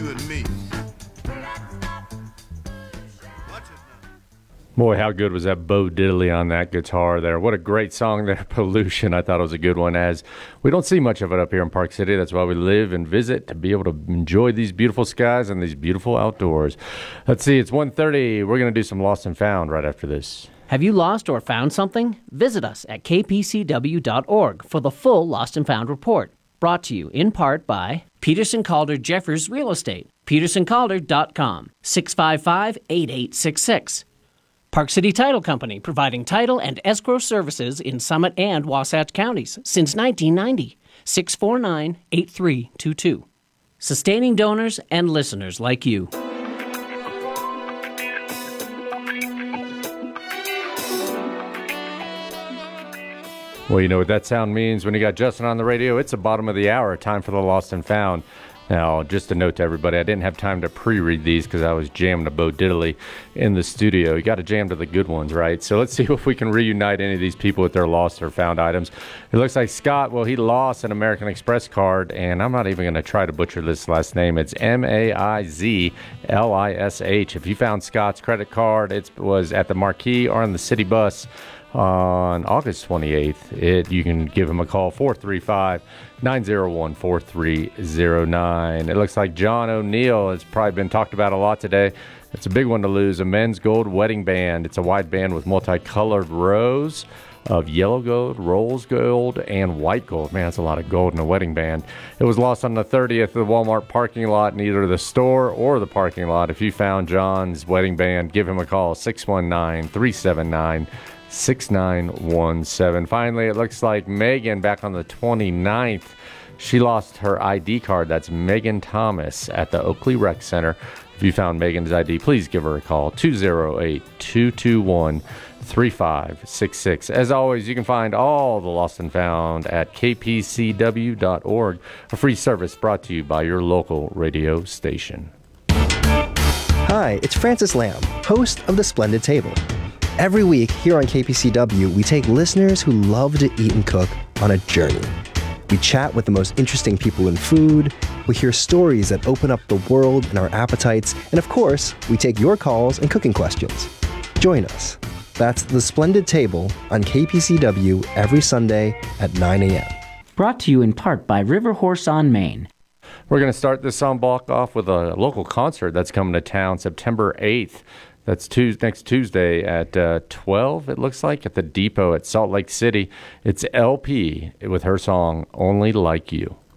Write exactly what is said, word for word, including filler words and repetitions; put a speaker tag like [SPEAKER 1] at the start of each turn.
[SPEAKER 1] you and me.
[SPEAKER 2] Boy, how good was that Bo Diddley on that guitar there. What a great song there, Pollution. I thought it was a good one, as we don't see much of it up here in Park City. That's why we live and visit, to be able to enjoy these beautiful skies and these beautiful outdoors. Let's see, it's one thirty. We're going to do some Lost and Found right after this.
[SPEAKER 3] Have you lost or found something? Visit us at k p c w dot org for the full Lost and Found report. Brought to you in part by Peterson Calder Jeffers Real Estate, peterson calder dot com, six five five, eight eight six six. Park City Title Company, providing title and escrow services in Summit and Wasatch counties since nineteen ninety. six four nine, eight three two two. Sustaining donors and listeners like you.
[SPEAKER 2] Well, you know what that sound means when you got Justin on the radio. It's the bottom of the hour, time for the Lost and Found. Now, just a note to everybody, I didn't have time to pre-read these because I was jamming to Bo Diddley in the studio. You got to jam to the good ones, right? So let's see if we can reunite any of these people with their lost or found items. It looks like Scott, well, he lost an American Express card, and I'm not even going to try to butcher this last name. It's M A I Z L I S H. If you found Scott's credit card, it was at the Marquee or on the city bus on August twenty-eighth. It, you can give him a call, four three five, nine zero one, four three zero nine. It looks like John O'Neill has probably been talked about a lot today. It's a big one to lose, a men's gold wedding band. It's a wide band with multicolored rows of yellow gold, rose gold, and white gold. Man, that's a lot of gold in a wedding band. It was lost on the thirtieth at the Walmart parking lot in either the store or the parking lot. If you found John's wedding band, give him a call, six one nine, three seven nine, six nine one seven. Finally, it looks like Megan back on the twenty-ninth. She lost her I D card. That's Megan Thomas at the Oakley Rec Center. If you found Megan's I D, please give her a call, two oh eight, two two one, three five six six. As always, you can find all the Lost and Found at k p c w dot org, a free service brought to you by your local radio station.
[SPEAKER 4] Hi, it's Francis Lamb, host of The Splendid Table. Every week here on K P C W, we take listeners who love to eat and cook on a journey. We chat with the most interesting people in food, we hear stories that open up the world and our appetites, and of course, we take your calls and cooking questions. Join us. That's The Splendid Table on K P C W every Sunday at nine a.m.
[SPEAKER 5] Brought to you in part by River Horse on Main.
[SPEAKER 2] We're going to start this song block off with a local concert that's coming to town September eighth. That's Tuesday, next Tuesday at uh, twelve, it looks like, at the Depot at Salt Lake City. It's L P with her song, Only Like You.